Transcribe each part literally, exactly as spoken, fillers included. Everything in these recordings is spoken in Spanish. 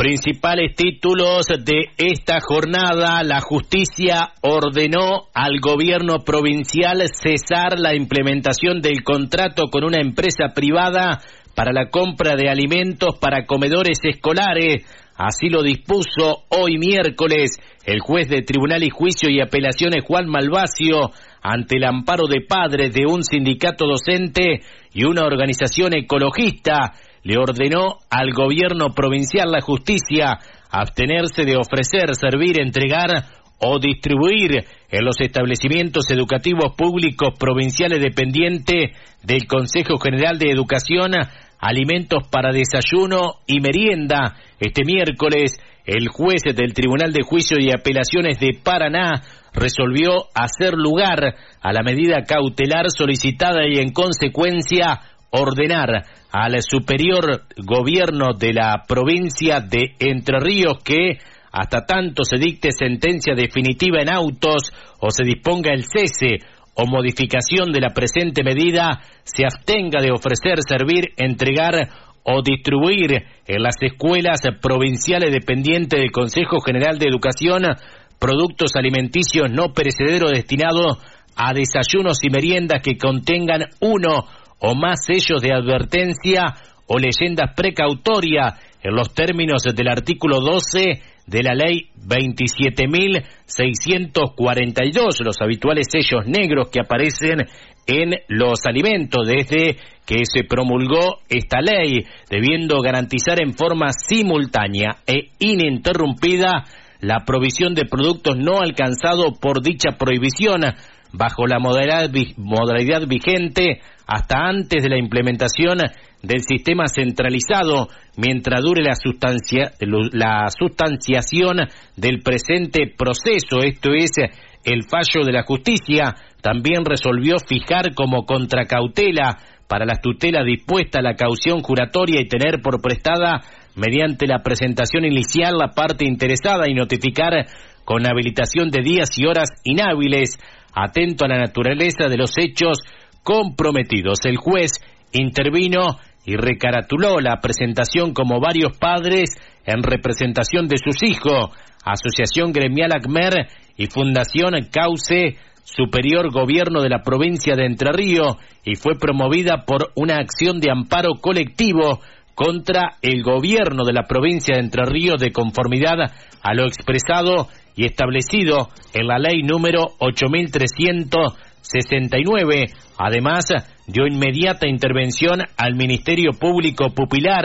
Principales títulos de esta jornada. La justicia ordenó al gobierno provincial cesar la implementación del contrato con una empresa privada para la compra de alimentos para comedores escolares. Así lo dispuso hoy miércoles el juez de Tribunal y Juicio y Apelaciones Juan Malvasio ante el amparo de padres de un sindicato docente y una organización ecologista. Le ordenó al gobierno provincial la justicia abstenerse de ofrecer, servir, entregar o distribuir en los establecimientos educativos públicos provinciales dependientes del Consejo General de Educación alimentos para desayuno y merienda. Este miércoles, el juez del Tribunal de Juicio y Apelaciones de Paraná resolvió hacer lugar a la medida cautelar solicitada y, en consecuencia, ordenar al superior gobierno de la provincia de Entre Ríos que, hasta tanto se dicte sentencia definitiva en autos o se disponga el cese o modificación de la presente medida, se abstenga de ofrecer, servir, entregar o distribuir en las escuelas provinciales dependientes del Consejo General de Educación productos alimenticios no perecederos destinados a desayunos y meriendas que contengan uno o más sellos de advertencia o leyendas precautorias en los términos del artículo doce de la ley veintisiete mil seiscientos cuarenta y dos, los habituales sellos negros que aparecen en los alimentos desde que se promulgó esta ley, debiendo garantizar en forma simultánea e ininterrumpida la provisión de productos no alcanzados por dicha prohibición bajo la modalidad, modalidad vigente hasta antes de la implementación del sistema centralizado, mientras dure la sustancia, la sustanciación del presente proceso. Esto es el fallo de la justicia. También resolvió fijar como contracautela para las tutelas dispuesta la caución juratoria y tener por prestada mediante la presentación inicial la parte interesada y notificar con habilitación de días y horas inhábiles, atento a la naturaleza de los hechos comprometidos. El juez intervino y recaratuló la presentación como varios padres en representación de sus hijos, Asociación Gremial ACMER y Fundación Cauce Superior Gobierno de la provincia de Entre Ríos, y fue promovida por una acción de amparo colectivo contra el gobierno de la provincia de Entre Ríos de conformidad a lo expresado y establecido en la ley número ocho mil trescientos sesenta y nueve. Además, dio inmediata intervención al Ministerio Público Pupilar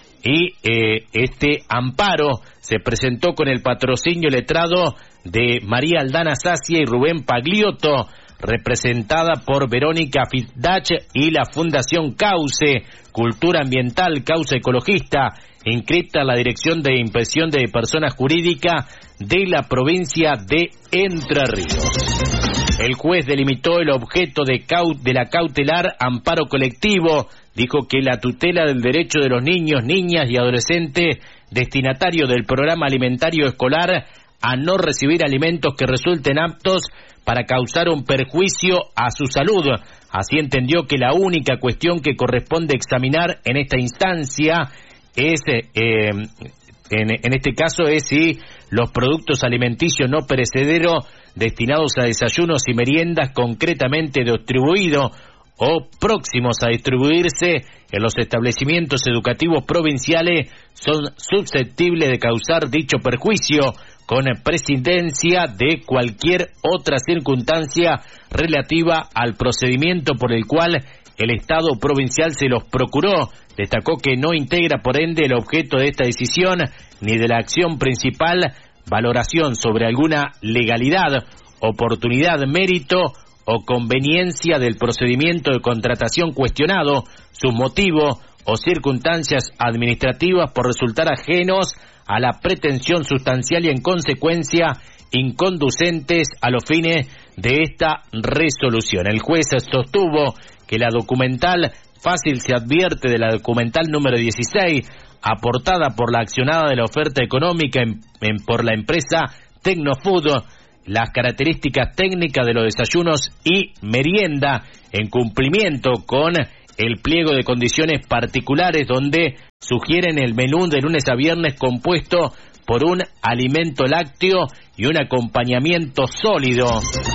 y eh, este amparo se presentó con el patrocinio letrado de María Aldana Sacia y Rubén Pagliotto, representada por Verónica Fitdach y la Fundación Cauce, Cultura Ambiental, Cauce Ecologista, inscrita en la Dirección de Impresión de Personas Jurídicas de la provincia de Entre Ríos. El juez delimitó el objeto de, caut- de la cautelar amparo colectivo. Dijo que la tutela del derecho de los niños, niñas y adolescentes destinatarios del programa alimentario escolar a no recibir alimentos que resulten aptos para causar un perjuicio a su salud. Así entendió que la única cuestión que corresponde examinar en esta instancia es, eh, en, en este caso, es si los productos alimenticios no perecederos destinados a desayunos y meriendas concretamente distribuidos o próximos a distribuirse en los establecimientos educativos provinciales son susceptibles de causar dicho perjuicio con presidencia de cualquier otra circunstancia relativa al procedimiento por el cual el Estado provincial se los procuró. Destacó que no integra, por ende, el objeto de esta decisión ni de la acción principal valoración sobre alguna legalidad, oportunidad, mérito o conveniencia del procedimiento de contratación cuestionado, sus motivos o circunstancias administrativas por resultar ajenos a la pretensión sustancial y, en consecuencia, inconducentes a los fines de esta resolución. El juez sostuvo que la documental, fácil se advierte de la documental número dieciséis, aportada por la accionada de la oferta económica en, en, por la empresa Tecnofood, las características técnicas de los desayunos y merienda en cumplimiento con el pliego de condiciones particulares donde sugieren el menú de lunes a viernes compuesto por un alimento lácteo y un acompañamiento sólido.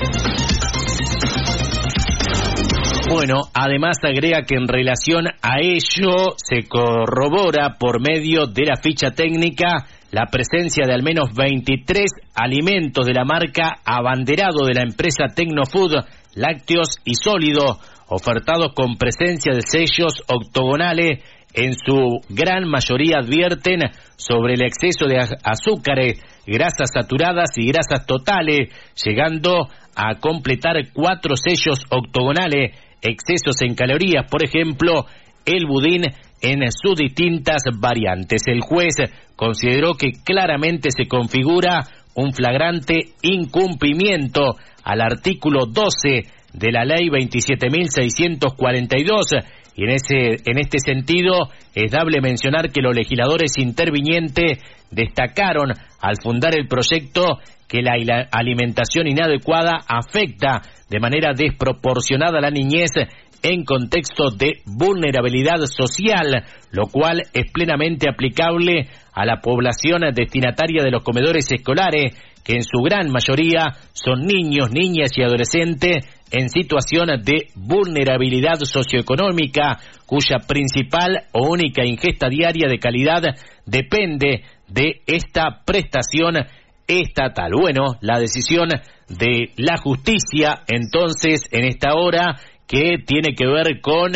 Bueno, además agrega que en relación a ello se corrobora por medio de la ficha técnica la presencia de al menos veintitrés alimentos de la marca abanderado de la empresa Tecnofood, lácteos y sólidos, ofertados con presencia de sellos octogonales. En su gran mayoría advierten sobre el exceso de azúcares, grasas saturadas y grasas totales, llegando a completar cuatro sellos octogonales, excesos en calorías, por ejemplo, el budín en sus distintas variantes. El juez consideró que claramente se configura un flagrante incumplimiento al artículo doce de la ley veintisiete mil seiscientos cuarenta y dos, y en ese en este sentido es dable mencionar que los legisladores intervinientes destacaron al fundar el proyecto que la alimentación inadecuada afecta de manera desproporcionada a la niñez en contexto de vulnerabilidad social, lo cual es plenamente aplicable a la población destinataria de los comedores escolares, que en su gran mayoría son niños, niñas y adolescentes en situación de vulnerabilidad socioeconómica, cuya principal o única ingesta diaria de calidad depende de esta prestación estatal. Bueno, la decisión de la justicia, entonces, en esta hora, que tiene que ver con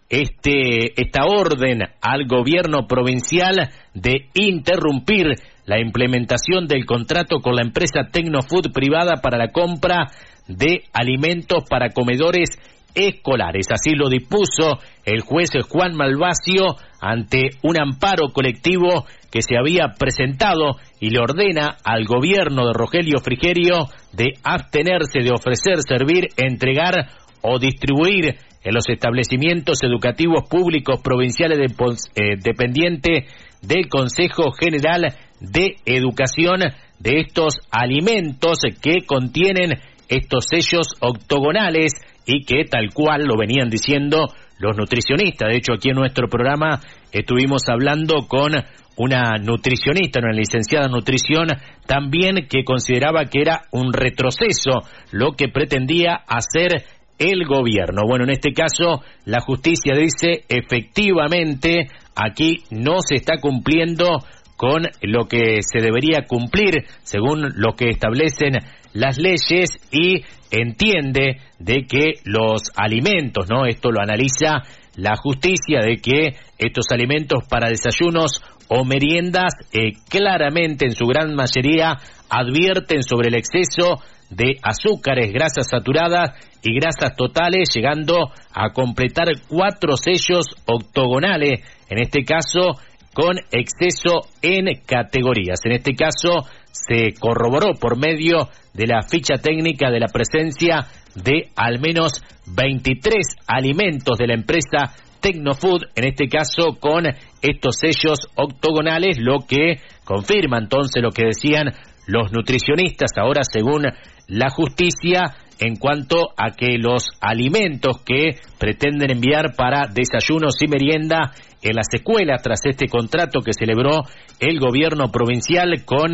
este esta orden al gobierno provincial de interrumpir la implementación del contrato con la empresa Tecnofood privada para la compra de alimentos para comedores escolares. Así lo dispuso el juez Juan Malvasio ante un amparo colectivo que se había presentado y le ordena al gobierno de Rogelio Frigerio de abstenerse de ofrecer, servir, entregar o distribuir en los establecimientos educativos públicos provinciales de, eh, dependientes del Consejo General de Educación de estos alimentos que contienen estos sellos octogonales y que tal cual lo venían diciendo los nutricionistas. De hecho, aquí en nuestro programa estuvimos hablando con una nutricionista, una licenciada en nutrición, también que consideraba que era un retroceso lo que pretendía hacer el gobierno. Bueno, en este caso, la justicia dice, efectivamente, aquí no se está cumpliendo con lo que se debería cumplir según lo que establecen las leyes, y entiende de que los alimentos, ¿no? Esto lo analiza la justicia, de que estos alimentos para desayunos o meriendas eh, claramente en su gran mayoría advierten sobre el exceso de azúcares, grasas saturadas y grasas totales, llegando a completar cuatro sellos octogonales, en este caso con exceso en categorías. En este caso se corroboró por medio de la ficha técnica de la presencia de al menos veintitrés alimentos de la empresa Tecnofood, en este caso con estos sellos octogonales, lo que confirma entonces lo que decían los nutricionistas ahora según la justicia en cuanto a que los alimentos que pretenden enviar para desayunos y merienda en las escuelas tras este contrato que celebró el gobierno provincial con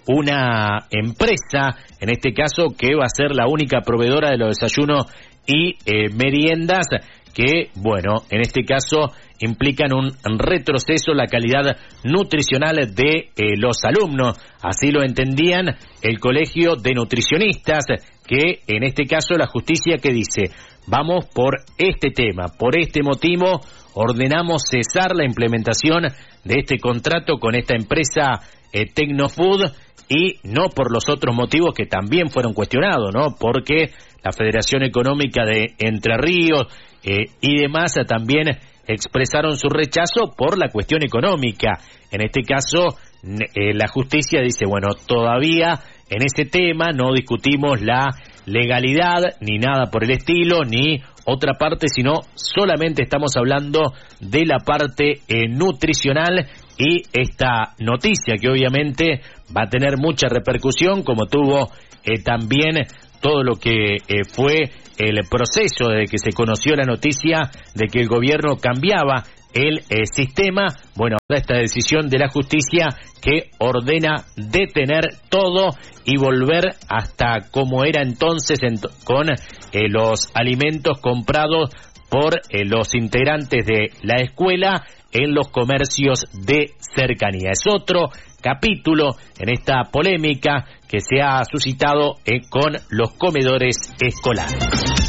una empresa, en este caso que va a ser la única proveedora de los desayunos y eh, meriendas, que, bueno, en este caso implican un retroceso en la calidad nutricional de eh, los alumnos. Así lo entendían el Colegio de Nutricionistas, que en este caso la justicia que dice, vamos por este tema, por este motivo ordenamos cesar la implementación de este contrato con esta empresa eh, Tecnofood, y no por los otros motivos que también fueron cuestionados, ¿no? Porque la Federación Económica de Entre Ríos eh, y demás también expresaron su rechazo por la cuestión económica. En este caso, eh, la justicia dice, bueno, todavía en ese tema no discutimos la legalidad, ni nada por el estilo, ni otra parte, sino solamente estamos hablando de la parte eh, nutricional, y esta noticia que obviamente va a tener mucha repercusión, como tuvo eh, también todo lo que eh, fue el proceso desde que se conoció la noticia de que el gobierno cambiaba el eh, sistema. Bueno, esta decisión de la justicia que ordena detener todo y volver hasta como era entonces ent- con eh, los alimentos comprados por eh, los integrantes de la escuela en los comercios de cercanía. Es otro capítulo en esta polémica que se ha suscitado eh, con los comedores escolares.